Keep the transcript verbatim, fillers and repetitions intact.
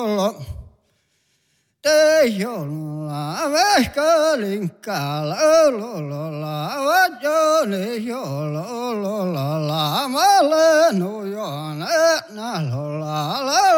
Te jolla vehkalinkka lolola vajone jolla lolola male no jone na lola